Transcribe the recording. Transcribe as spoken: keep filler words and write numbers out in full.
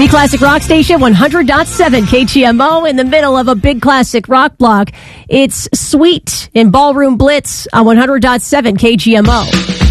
The Classic Rock Station, one hundred point seven K G M O, in the middle of a big classic rock block. It's Sweet in Ballroom Blitz on one hundred point seven K G M O.